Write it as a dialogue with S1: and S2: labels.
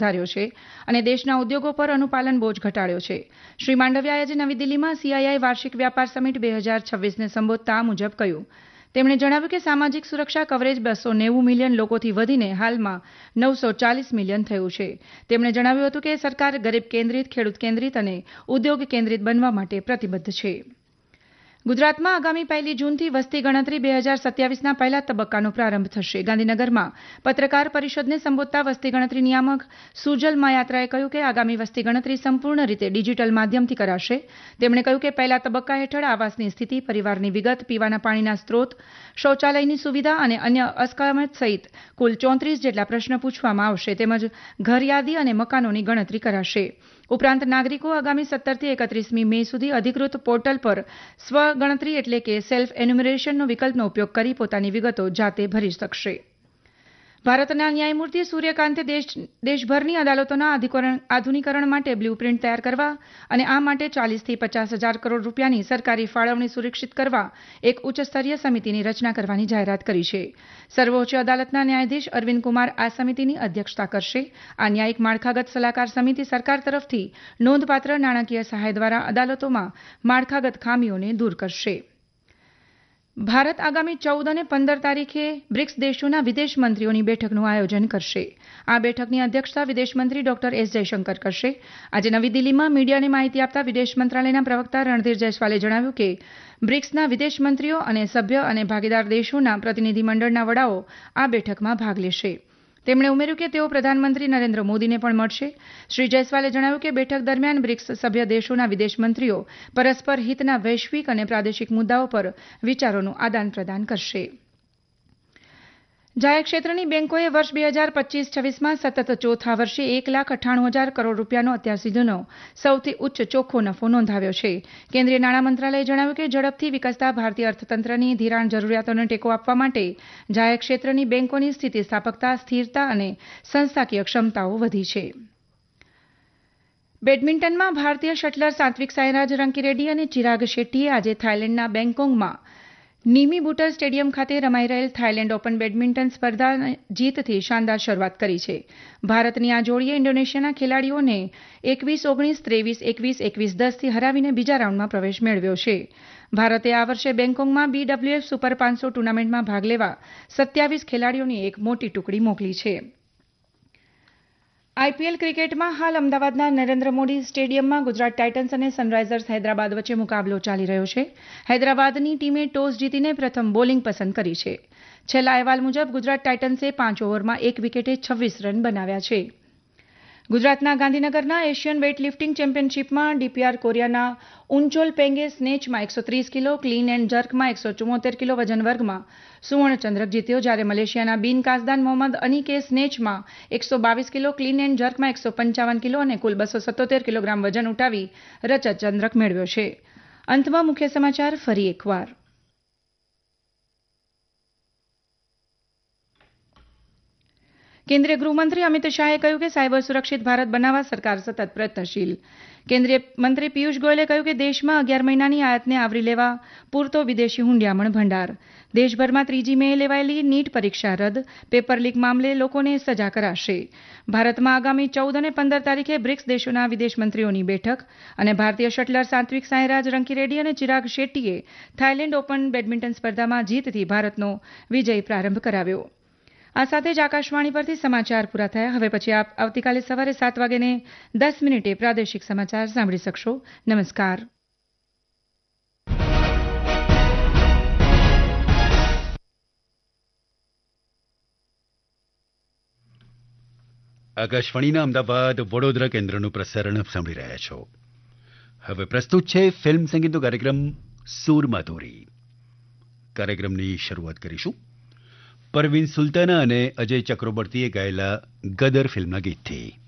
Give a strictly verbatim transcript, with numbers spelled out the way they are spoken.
S1: વધાર્યો છે અને દેશના ઉદ્યોગો પર અનુપાલન બોજ ઘટાડ્યો છે. શ્રી માંડવિયાએ આજે નવી દિલ્હીમાં સીઆઈઆઈ વાર્ષિક વ્યાપાર સમિટ બે હજાર છવ્વીસને સંબોધતા આ મુજબ કહ્યું. તેમણે જણાવ્યું કે સામાજિક સુરક્ષા કવરેજ બસો નેવું મિલિયન લોકોથી વધીને હાલમાં નવસો ચાલીસ મિલિયન થયું છે. તેમણે જણાવ્યું હતું કે સરકાર ગરીબ કેન્દ્રિત, ખેડૂત કેન્દ્રિત અને ઉદ્યોગ કેન્દ્રિત બનવા માટે પ્રતિબદ્ધ છે. ગુજરાતમાં આગામી પહેલી જૂનથી વસ્તી ગણતરી બે હજાર સત્યાવીસના પહેલા તબક્કાનો પ્રારંભ થશે. ગાંધીનગરમાં પત્રકાર પરિષદને સંબોધતા વસ્તી ગણતરી નિયામક સુજલ મયાત્રાએ કહ્યું કે આગામી વસ્તી ગણતરી સંપૂર્ણ રીતે ડિજિટલ માધ્યમથી કરાશે. તેમણે કહ્યું કે પહેલા તબક્કા હેઠળ આવાસની સ્થિતિ, પરિવારની વિગત, પીવાના પાણીના સ્ત્રોત, શૌચાલયની સુવિધા અને અન્ય અસ્કયામત સહિત કુલ ચોત્રીસ જેટલા પ્રશ્ન પૂછવામાં આવશે તેમજ ઘર યાદી અને મકાનોની ગણતરી કરાશે. ઉપરાંત નાગરિકો આગામી સત્તરથી એકત્રીસમી મે સુધી અધિકૃત પોર્ટલ પર સ્વ ગણતરી એટલે કે સેલ્ફ એન્યુમરેશનનો વિકલ્પનો ઉપયોગ કરી પોતાની વિગતો જાતે ભરી શકશે. ભારતના ન્યાયમૂર્તિ સૂર્યકાંતે દેશ દેશભરની અદાલતોના આધુનિકરણ માટે બ્લુપ્રિન્ટ તૈયાર કરવા અને આ માટે ચાલીસથી પચાસ હજાર કરોડ રૂપિયાની સરકારી ફાળવણી સુનિશ્ચિત કરવા એક ઉચ્ચસ્તરીય સમિતિની રચના કરવાની જાહેરાત કરી છે. સર્વોચ્ચ અદાલતના ન્યાયાધીશ અરવિંદ કુમાર આ સમિતિની અધ્યક્ષતા કરશે. આ ન્યાયિક માળખાગત સલાહકાર સમિતિ સરકાર તરફથી નોંધપાત્ર નાણાકીય સહાય દ્વારા અદાલતોમાં માળખાગત ખામીઓને દૂર કરશે. ભારત આગામી ચૌદ અને પંદર તારીખે બ્રિક્સ દેશોના વિદેશ મંત્રીઓની બેઠકનું આયોજન કરશે. આ બેઠકની અધ્યક્ષતા વિદેશ મંત્રી ડોક્ટર એસ જયશંકર કરશે. આજે નવી દિલ્હીમાં મીડિયાને માહિતી આપતા વિદેશ મંત્રાલયના પ્રવક્તા રણધીર જયસ્વાલે જણાવ્યું કે બ્રિક્સના વિદેશ મંત્રીઓ અને સભ્ય અને ભાગીદાર દેશોના પ્રતિનિધિમંડળના વડાઓ આ બેઠકમાં ભાગ લેશે. તેમણે ઉમેર્યું કે તેઓ પ્રધાનમંત્રી નરેન્દ્ર મોદીને પણ મળશે. શ્રી જયસ્વાલે જણાવ્યું કે બેઠક દરમિયાન બ્રિક્સ સભ્ય દેશોના વિદેશ મંત્રીઓ પરસ્પર હિતના વૈશ્વિક અને પ્રાદેશિક મુદ્દાઓ પર વિચારોનું આદાન પ્રદાન કરશે. જાહેર ક્ષેત્રની બેન્કોએ વર્ષ બે હજાર પચીસ છવ્વીસમાં સતત ચોથા વર્ષે એક લાખ અઠ્ઠાણું હજાર કરોડ રૂપિયાનો અત્યાર સુધીનો સૌથી ઉચ્ચ ચોખ્ખો નફો નોંધાવ્યો છે. કેન્દ્રીય નાણાં મંત્રાલયે જણાવ્યું કે ઝડપથી વિકસતા ભારતીય અર્થતંત્રની ધિરાણ જરૂરિયાતોને ટેકો આપવા માટે જાહેર ક્ષેત્રની બેન્કોની સ્થિતિસ્થાપકતા, સ્થિરતા અને સંસ્થાકીય ક્ષમતાઓ વધી છે. બેડમિન્ટનમાં ભારતીય શટલર સાત્વિક સાઈરાજ રંકીરેડ્ડી અને ચિરાગ શેટ્ટીએ આજે થાઇલેન્ડના બેંગકોકમાં નીમી બુટર સ્ટેડિયમ ખાતે રમાઈ રહેલ થાઇલેન્ડ ઓપન બેડમિન્ટન સ્પર્ધા જીતથી શાનદાર શરૂઆત કરી છે. ભારતની આ જોડીએ ઇન્ડોનેશિયાના ખેલાડીઓને એકવીસ ઓગણીસ, ત્રેવીસ એકવીસ, એકવીસ દસથી હરાવીને બીજા રાઉન્ડમાં પ્રવેશ મેળવ્યો છે. ભારતે આ વર્ષે બેંગકોકમાં બીડબ્લ્યુએફ સુપર પાંચસો ટુર્નામેન્ટમાં ભાગ લેવા સત્યાવીસ ખેલાડીઓની એક મોટી ટુકડી મોકલી છે. આઈપીએલ ક્રિકેટમાં હાલ અમદાવાદના નરેન્દ્ર મોદી સ્ટેડિયમમાં ગુજરાત ટાઇટન્સ અને સનરાઇઝર્સ હૈદરાબાદ વચ્ચે મુકાબલો ચાલી રહ્યો છે. હૈદરાબાદની ટીમે ટોસ જીતીને પ્રથમ બોલિંગ પસંદ કરી છે. છેલ્લા અહેવાલ મુજબ ગુજરાત ટાઇટન્સે પાંચ ઓવરમાં એક વિકેટે છવ્વીસ રન બનાવ્યા છે. ગુજરાતના ગાંધીનગરના એશિયન વેઇટલિફ્ટિંગ ચેમ્પિયનશિપમાં ડીપીઆર કોરિયાના ઉનચોલ પેંગે સ્નેચમાં એકસો ત્રીસ કિલો, ક્લીન એન્ડ જર્કમાં એકસો ચુમ્મોતેર કિલો વજન વર્ગમાં સુવર્ણચંદ્રક જીત્યો. જ્યારે મલેશિયાના બિન કાસદાન મોહમ્મદ અનીકે સ્નેચમાં એકસો બાવીસ કિલો, ક્લીન એન્ડ જર્કમાં એકસો પંચાવન કિલો અને કુલ બસો સત્તોતેર કિલોગ્રામ વજન ઉઠાવી રજત ચંદ્રક મેળવ્યો છે. અંતમાં મુખ્ય સમાચાર ફરી એકવાર. કેન્દ્રીય ગૃહમંત્રી અમિત શાહે કહ્યું કે સાયબર સુરક્ષિત ભારત બનાવવા સરકાર સતત પ્રયત્નશીલ. કેન્દ્રીય મંત્રી પિયુષ ગોયલે કહ્યું કે દેશમાં અગિયાર મહિનાની આયાતને આવરી લેવા પૂરતો વિદેશી હુંડિયામણ ભંડાર. દેશભરમાં ત્રીજી મે લેવાયેલી નીટ પરીક્ષા રદ. પેપર લીક મામલે લોકોને સજા કરાશે. ભારતમાં આગામી ચૌદ અને પંદર તારીખે બ્રિક્સ દેશોના વિદેશ મંત્રીઓની બેઠક અને ભારતીય શટલર સાત્વિક સાઈરાજ રંકીરેડ્ડી અને ચિરાગ શેટ્ટીએ થાઇલેન્ડ ઓપન બેડમિન્ટન સ્પર્ધામાં જીતથી ભારતનો વિજય પ્રારંભ કરાવ્યો. આ સાથે જ આકાશવાણી પરથી સમાચાર પૂરા થયા. હવે પછી આપ આવતીકાલે સવારે સાત વાગ્યાને દસ મિનિટે પ્રાદેશિક સમાચાર સાંભળી શકશો. નમસ્કાર.
S2: આકાશવાણીના અમદાવાદ વડોદરા કેન્દ્રનું પ્રસારણ સાંભળી રહ્યા છો. હવે પ્રસ્તુત છે ફિલ્મ સંગીતનો કાર્યક્રમ સૂર માધુરી. કાર્યક્રમની શરૂઆત કરીશું પરવીન સુલ્તાના અને અજય ચક્રવર્તીએ ગાયેલા ગદર ફિલ્મના ગીતથી.